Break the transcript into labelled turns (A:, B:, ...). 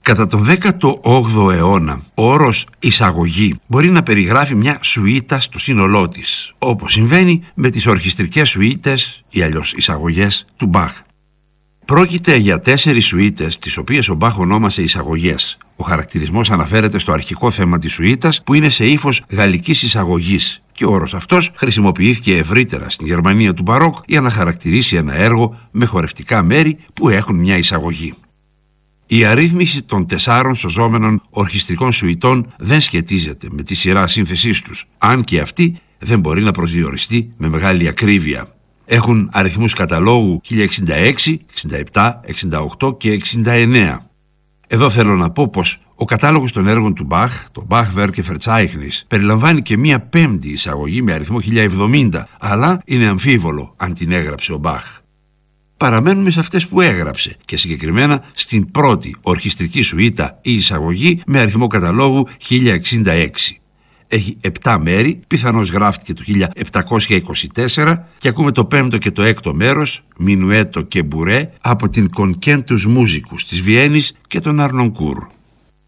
A: Κατά τον 18ο αιώνα, ο όρος εισαγωγή μπορεί να περιγράφει μια σουίτα στο σύνολό της, όπως συμβαίνει με τις ορχιστρικές σουίτες ή αλλιώς εισαγωγές του Μπαχ. Πρόκειται για 4 σουίτες, τις οποίες ο Μπαχ ονόμασε εισαγωγές. Ο χαρακτηρισμός αναφέρεται στο αρχικό θέμα της σουίτας, που είναι σε ύφος γαλλικής εισαγωγής, και ο όρος αυτός χρησιμοποιήθηκε ευρύτερα στην Γερμανία του Μπαρόκ για να χαρακτηρίσει ένα έργο με χορευτικά μέρη που έχουν μια εισαγωγή. Η αρρύθμιση των 4 σωζόμενων ορχιστρικών σουιτών δεν σχετίζεται με τη σειρά σύνθεσής τους, αν και αυτή δεν μπορεί να προσδιοριστεί με μεγάλη ακρίβεια. Έχουν αριθμούς καταλόγου 1066, 67, 68 και 69. Εδώ θέλω να πω πως ο κατάλογος των έργων του Μπαχ, το Bachwerke-Verzeichnis, περιλαμβάνει και μία 5η εισαγωγή με αριθμό 1070, αλλά είναι αμφίβολο αν την έγραψε ο Μπαχ. Παραμένουμε σε αυτές που έγραψε και συγκεκριμένα στην πρώτη ορχιστρική σουίτα ή εισαγωγή με αριθμό καταλόγου 1066. Έχει 7 μέρη, πιθανώς γράφτηκε το 1724 και ακούμε το 5ο και το 6ο μέρος, Μινουέτο και Μπουρέ, από την Concentus Musicus της Βιέννης και τον Αρνονκούρ.